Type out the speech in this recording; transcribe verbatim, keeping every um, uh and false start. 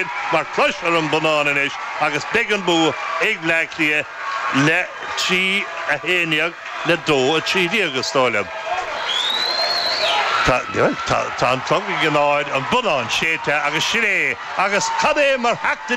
Sinead mar cloisir an banán inis agus began bú ag leiclia le trí a héineag le dó a trídí agus stáilem. Tá an clog i gnáid an banán séte agus Sinead agus cad é mar heachta